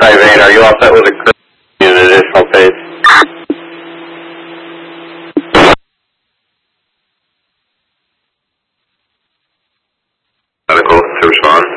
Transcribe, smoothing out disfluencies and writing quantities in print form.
958, are you all set with a crew in an additional phase? Medical to respond.